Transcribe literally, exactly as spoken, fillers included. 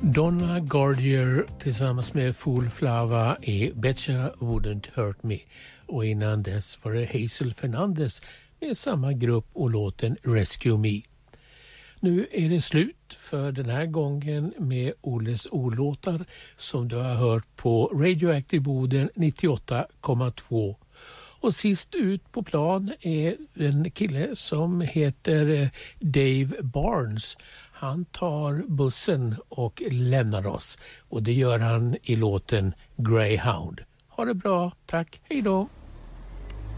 Donna Gardner tillsammans med Fool Flava i Betcha Wouldn't Hurt Me. Och innan dess var det Hazel Fernandez med samma grupp och låten Rescue Me. Nu är det slut för den här gången med Olles olåtar som du har hört på Radioactive Boden nittioåtta komma två. Och sist ut på plan är en kille som heter Dave Barnes. Han tar bussen och lämnar oss. Och det gör han i låten Greyhound. Ha det bra, tack, hej då!